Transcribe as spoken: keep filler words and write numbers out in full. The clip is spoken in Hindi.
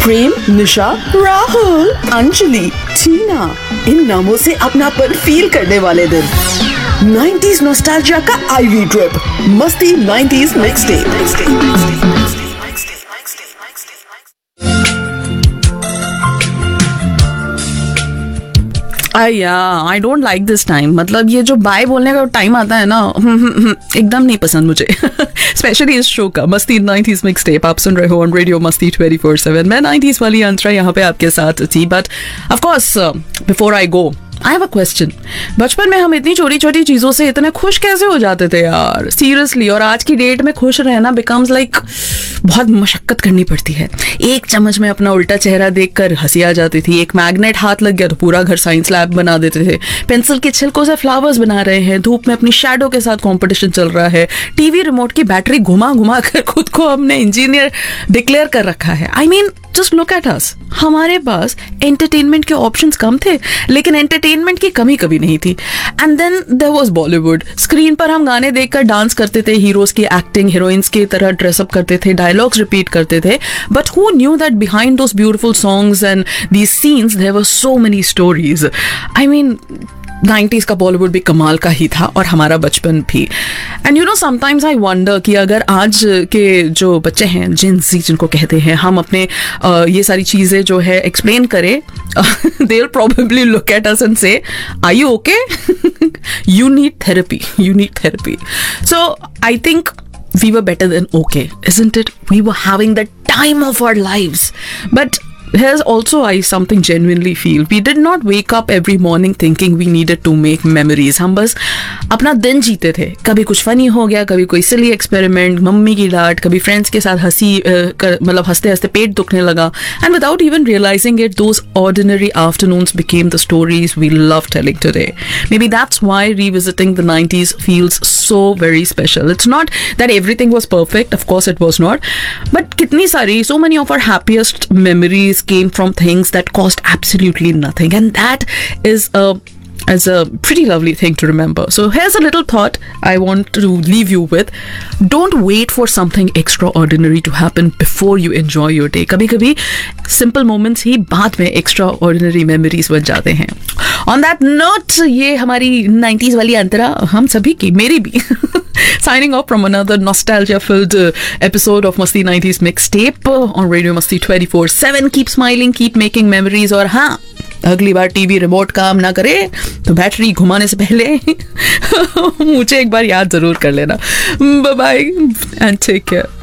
प्रेम, निशा, राहुल, अंजलि, टीना, इन नामों से अपनापन फील करने वाले दिन। नाइंटीज़ नॉस्टैल्जिया का आईवी ट्रिप, मस्ती nineties mix day. I don't like this time. मतलब ये जो बाय बोलने का टाइम आता है ना, एकदम नहीं पसंद मुझे। स्पेशली इस शो का मस्ती नाइंटीज़ मिक्स टेप आप सुन रहे हो ऑन रेडियो मस्ती ट्वेंटी फोर सेवन। मैं नाइंटीज़ वाली अंतरा यहाँ पे आपके साथ थी। But of course before I go I have a question. बचपन में हम इतनी छोटी छोटी चीज़ों से इतने खुश कैसे हो जाते थे यार, सीरियसली। और आज की डेट में खुश रहना बिकम्स लाइक बहुत मशक्कत करनी पड़ती है। एक चम्मच में अपना उल्टा चेहरा देखकर हंसी आ जाती थी, एक मैग्नेट हाथ लग गया तो पूरा घर साइंस लैब बना देते थे, पेंसिल के छिलकों से फ्लावर्स बना रहे हैं, धूप में अपनी शैडो के साथ कॉम्पिटिशन चल रहा है, टीवी रिमोट की बैटरी घुमा घुमा कर खुद को हमने इंजीनियर डिक्लेयर कर रखा है। I mean just look at us. हमारे पास एंटरटेनमेंट के ऑप्शंस कम थे, लेकिन एंटरटेनमेंट की कमी कभी नहीं थी। And then there was Bollywood. Screen पर हम गाने देखकर डांस करते थे, हीरोज की एक्टिंग हीरोइंस की तरह ड्रेसअप करते थे, डायलॉग्स रिपीट करते थे। But who knew that behind those beautiful songs and these scenes there were so many stories. I mean nineties का बॉलीवुड भी कमाल का ही था और हमारा बचपन भी। And you know sometimes I wonder कि अगर आज के जो बच्चे हैं, जेन ज़ी जिनको कहते हैं, हम अपने uh, ये सारी चीज़ें जो है एक्सप्लेन करें, they will probably look at us and से are you okay, you need therapy, you need therapy. So I think we were better than okay, isn't it? We were having the time of our lives. But here's also I something genuinely feel. We did not wake up every morning thinking we needed to make memories. हम बस अपना दिन जीते थे। कभी कुछ फनी हो गया, कभी कोई सिली एक्सपेरिमेंट, मम्मी की डांट, कभी फ्रेंड्स के साथ हंसी, मतलब हंसते हंसते पेट दुखने लगा। And without even realizing it, those ordinary afternoons became the stories we love telling today. Maybe that's why revisiting the nineties feels so very special. It's not that everything was perfect, of course it was not, but kitni sari, so many of our happiest memories came from things that cost absolutely nothing, and that is a is a pretty lovely thing to remember. So here's a little thought I want to leave you with. Don't wait for something extraordinary to happen before you enjoy your day. कभी कभी simple moments ही बाद में extraordinary memories बन जाते हैं। On that note, ये हमारी नाइंटीज़ वाली अंतरा हम सभी की, मेरी भी। Signing off from another nostalgia-filled uh, episode of Masti nineties Mixtape on Radio Masti twenty four seven. Keep smiling, keep making memories. और हाँ, अगली बार टीवी रिमोट काम ना करे तो बैटरी घुमाने से पहले मुझे एक बार याद जरूर कर लेना। Bye bye and take care.